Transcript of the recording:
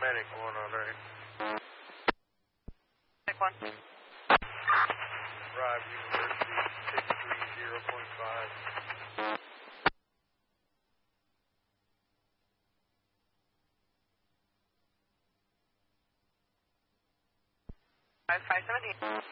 Medic 1 on there. Medic 1. Drive University 630.5. 517.